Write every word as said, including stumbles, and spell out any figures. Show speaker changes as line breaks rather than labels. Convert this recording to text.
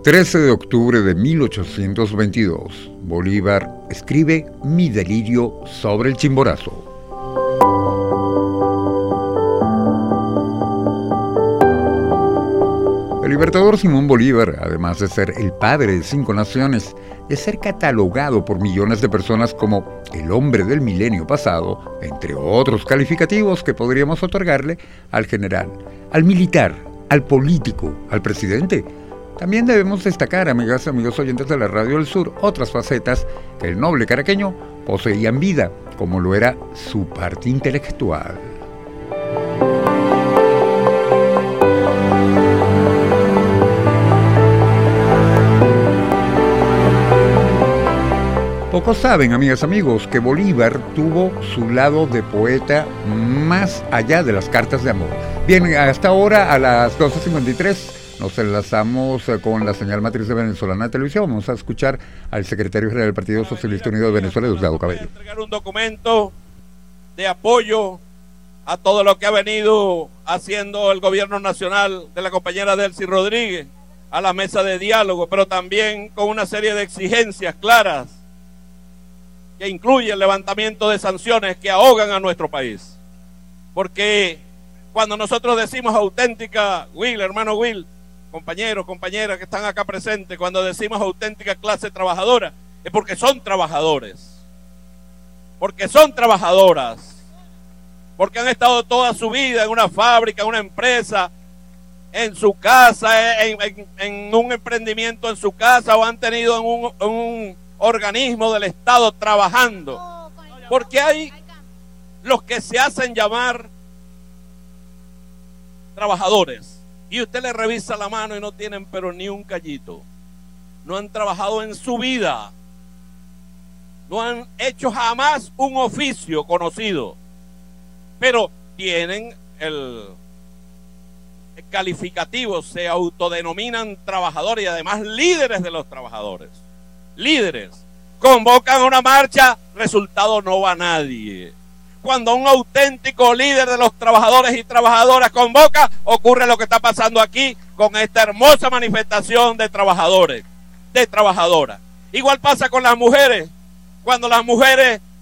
trece de octubre de mil ochocientos veintidós, Bolívar escribe Mi delirio sobre el Chimborazo. El libertador Simón Bolívar, además de ser el padre de cinco naciones, de ser catalogado por millones de personas como el hombre del milenio pasado, entre otros calificativos que podríamos otorgarle al general, al militar, al político, al presidente, también debemos destacar, amigas y amigos oyentes de la Radio del Sur, otras facetas que el noble caraqueño poseía en vida, como lo era su parte intelectual. Pocos saben, amigas y amigos, que Bolívar tuvo su lado de poeta más allá de las cartas de amor. Bien, hasta ahora a las doce cincuenta y tres nos enlazamos con la señal matriz de Venezolana de Televisión. Vamos a escuchar al secretario general del Partido Socialista Unido de Venezuela, Diosdado Cabello.
Voy a entregar un documento de apoyo a todo lo que ha venido haciendo el gobierno nacional de la compañera Delcy Rodríguez a la mesa de diálogo, pero también con una serie de exigencias claras que incluye el levantamiento de sanciones que ahogan a nuestro país. Porque cuando nosotros decimos auténtica, Will, hermano Will, compañeros, compañeras que están acá presentes, cuando decimos auténtica clase trabajadora, es porque son trabajadores, porque son trabajadoras, porque han estado toda su vida en una fábrica, en una empresa, en su casa, en, en, en un emprendimiento en su casa, o han tenido en un, en un organismo del Estado trabajando, porque hay los que se hacen llamar trabajadores y usted le revisa la mano y no tienen pero ni un callito, no han trabajado en su vida, no han hecho jamás un oficio conocido, pero tienen el, el calificativo, se autodenominan trabajadores y además líderes de los trabajadores. Líderes, convocan una marcha, resultado no va nadie. Cuando un auténtico líder de los trabajadores y trabajadoras convoca, ocurre lo que está pasando aquí con esta hermosa manifestación de trabajadores, de trabajadoras. Igual pasa con las mujeres. Cuando las mujeres